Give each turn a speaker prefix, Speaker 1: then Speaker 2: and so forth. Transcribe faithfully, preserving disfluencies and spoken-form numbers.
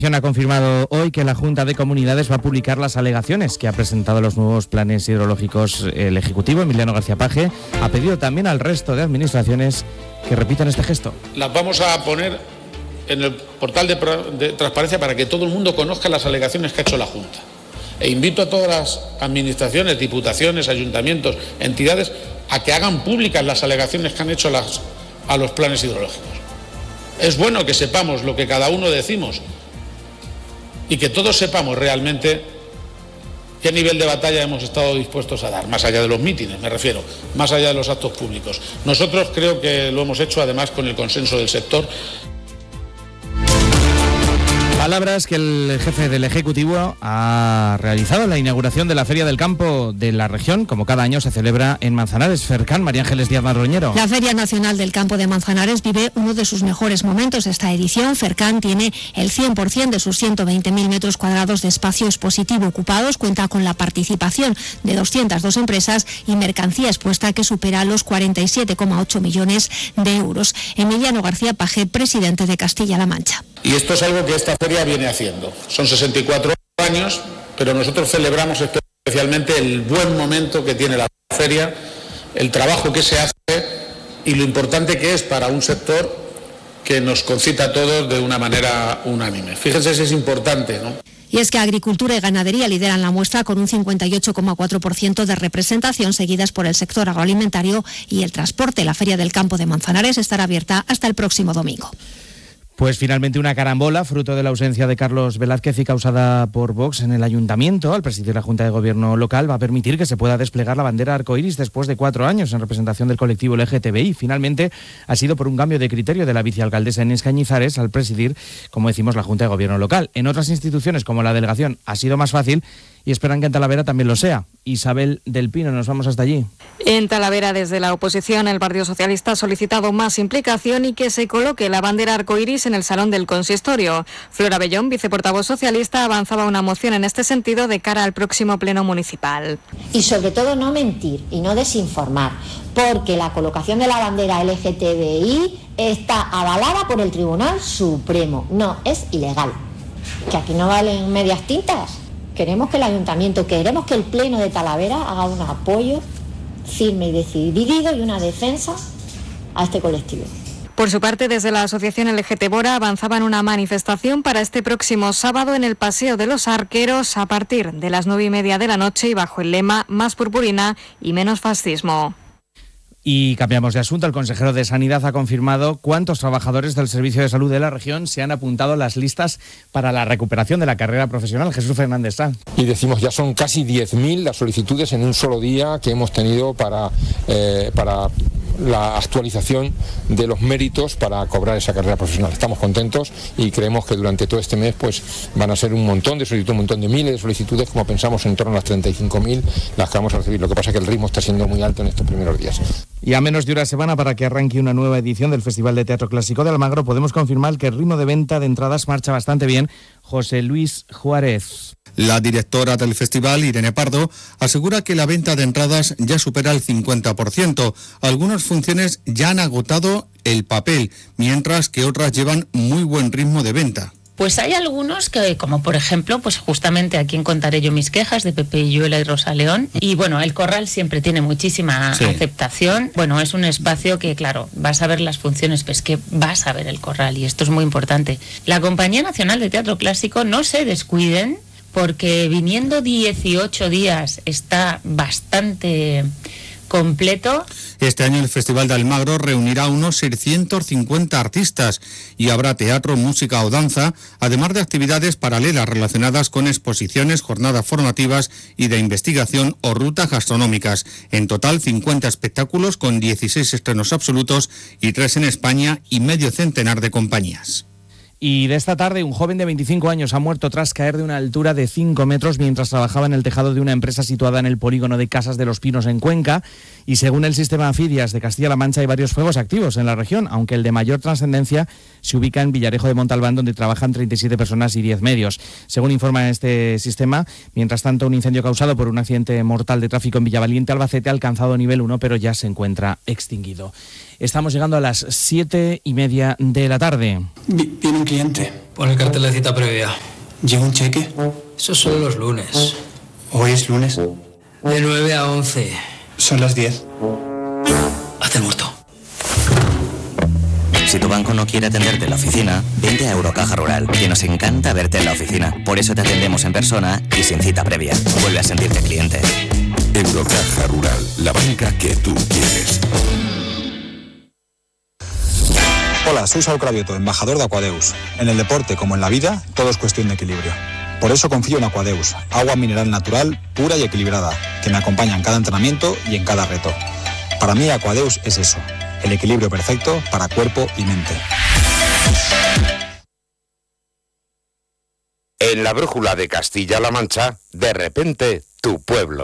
Speaker 1: Ha confirmado hoy que la Junta de Comunidades va a publicar las alegaciones que ha presentado los nuevos planes hidrológicos el Ejecutivo. Emiliano García Paje ha pedido también al resto de administraciones que repitan este gesto.
Speaker 2: Las vamos a poner en el portal de, de transparencia para que todo el mundo conozca las alegaciones que ha hecho la Junta. E invito a todas las administraciones, diputaciones, ayuntamientos, entidades a que hagan públicas las alegaciones que han hecho las, a los planes hidrológicos. Es bueno que sepamos lo que cada uno decimos y que todos sepamos realmente qué nivel de batalla hemos estado dispuestos a dar, más allá de los mítines, me refiero, más allá de los actos públicos. Nosotros creo que lo hemos hecho además con el consenso del sector.
Speaker 1: Palabras que el jefe del Ejecutivo ha realizado en la inauguración de la Feria del Campo de la región, como cada año se celebra en Manzanares. Fercán, María Ángeles Díaz Marroñero.
Speaker 3: La Feria Nacional del Campo de Manzanares vive uno de sus mejores momentos. Esta edición, Fercán tiene el cien por ciento de sus ciento veinte mil metros cuadrados de espacio expositivo ocupados, cuenta con la participación de doscientas dos empresas y mercancía expuesta que supera los cuarenta y siete coma ocho millones de euros. Emiliano García Paje, presidente de Castilla-La Mancha.
Speaker 2: Y esto es algo que esta feria viene haciendo. Son sesenta y cuatro años, pero nosotros celebramos especialmente el buen momento que tiene la feria, el trabajo que se hace y lo importante que es para un sector que nos concita a todos de una manera unánime. Fíjense si es importante, ¿no?
Speaker 3: Y es que Agricultura y Ganadería lideran la muestra con un cincuenta y ocho coma cuatro por ciento de representación, seguidas por el sector agroalimentario y el transporte. La Feria del Campo de Manzanares estará abierta hasta el próximo domingo.
Speaker 1: Pues finalmente una carambola, fruto de la ausencia de Carlos Velázquez y causada por Vox en el Ayuntamiento. Al presidir la Junta de Gobierno local va a permitir que se pueda desplegar la bandera arcoíris después de cuatro años en representación del colectivo L G T B I. Finalmente ha sido por un cambio de criterio de la vicealcaldesa Inés Cañizares al presidir, como decimos, la Junta de Gobierno local. En otras instituciones como la delegación ha sido más fácil y esperan que en Talavera también lo sea. Isabel del Pino, nos vamos hasta allí.
Speaker 4: En Talavera, desde la oposición, el Partido Socialista ha solicitado más implicación y que se coloque la bandera arcoíris en el salón del consistorio. Flora Bellón, viceportavoz socialista, avanzaba una moción en este sentido de cara al próximo pleno municipal.
Speaker 5: Y sobre todo no mentir y no desinformar, porque la colocación de la bandera L G T B I está avalada por el Tribunal Supremo. No, es ilegal. Que aquí no valen medias tintas. Queremos que el Ayuntamiento, queremos que el Pleno de Talavera haga un apoyo firme y decidido y una defensa a este colectivo.
Speaker 4: Por su parte, desde la asociación L G T Bora avanzaban una manifestación para este próximo sábado en el Paseo de los Arqueros a partir de las nueve y media de la noche y bajo el lema Más purpurina y menos fascismo.
Speaker 1: Y cambiamos de asunto. El consejero de Sanidad ha confirmado cuántos trabajadores del Servicio de Salud de la región se han apuntado a las listas para la recuperación de la carrera profesional. Jesús Fernández Sanz.
Speaker 6: Y decimos, ya son casi diez mil las solicitudes en un solo día que hemos tenido para, eh, para la actualización de los méritos para cobrar esa carrera profesional. Estamos contentos y creemos que durante todo este mes pues van a ser un montón de solicitudes, un montón de miles de solicitudes, como pensamos en torno a las treinta y cinco mil las que vamos a recibir. Lo que pasa es que el ritmo está siendo muy alto en estos primeros días.
Speaker 1: Y a menos de una semana para que arranque una nueva edición del Festival de Teatro Clásico de Almagro, podemos confirmar que el ritmo de venta de entradas marcha bastante bien. José Luis Juárez.
Speaker 7: La directora del festival, Irene Pardo, asegura que la venta de entradas ya supera el cincuenta por ciento. Algunas funciones ya han agotado el papel, mientras que otras llevan muy buen ritmo de venta.
Speaker 8: Pues hay algunos que, como por ejemplo, pues justamente aquí en Contaré yo mis quejas, de Pepe Illuela y Rosa León. Y bueno, el Corral siempre tiene muchísima sí. aceptación. Bueno, es un espacio que, claro, vas a ver las funciones, pues que vas a ver el Corral y esto es muy importante. La Compañía Nacional de Teatro Clásico, no se descuiden, porque viniendo dieciocho días está bastante completo.
Speaker 7: Este año el Festival de Almagro reunirá unos seiscientos cincuenta artistas y habrá teatro, música o danza, además de actividades paralelas relacionadas con exposiciones, jornadas formativas y de investigación o rutas gastronómicas. En total, cincuenta espectáculos con dieciséis estrenos absolutos y tres en España y medio centenar de compañías.
Speaker 1: Y de esta tarde, un joven de veinticinco años ha muerto tras caer de una altura de cinco metros mientras trabajaba en el tejado de una empresa situada en el polígono de Casas de los Pinos, en Cuenca. Y según el sistema Fidias de Castilla-La Mancha, hay varios fuegos activos en la región, aunque el de mayor trascendencia se ubica en Villarejo de Montalbán, donde trabajan treinta y siete personas y diez medios. Según informa este sistema, mientras tanto, un incendio causado por un accidente mortal de tráfico en Villavaliente, Albacete, ha alcanzado nivel uno, pero ya se encuentra extinguido. Estamos llegando a las siete y media de la tarde.
Speaker 9: Tienen que cliente. Pon el cartel de cita previa. ¿Llega un cheque? Eso solo los lunes. ¿Hoy es lunes? De nueve a once. Son las diez. Hazte el muerto.
Speaker 10: Si tu banco no quiere atenderte en la oficina, vente a Eurocaja Rural, que nos encanta verte en la oficina. Por eso te atendemos en persona y sin cita previa. Vuelve a sentirte cliente.
Speaker 11: Eurocaja Rural, la banca que tú quieres.
Speaker 12: Hola, soy Saúl Cravioto, embajador de Aquadeus. En el deporte, como en la vida, todo es cuestión de equilibrio. Por eso confío en Aquadeus, agua mineral natural, pura y equilibrada, que me acompaña en cada entrenamiento y en cada reto. Para mí, Aquadeus es eso, el equilibrio perfecto para cuerpo y mente.
Speaker 11: En la brújula de Castilla-La Mancha, de repente, tu pueblo.